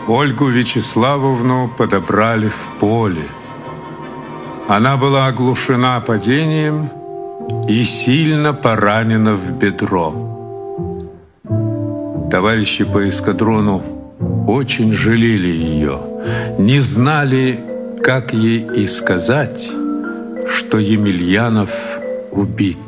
Ольгу Вячеславовну подобрали в поле. Она была оглушена падением и сильно поранена в бедро. Товарищи по эскадрону очень жалели ее, не знали, как ей и сказать, что Емельянов убит.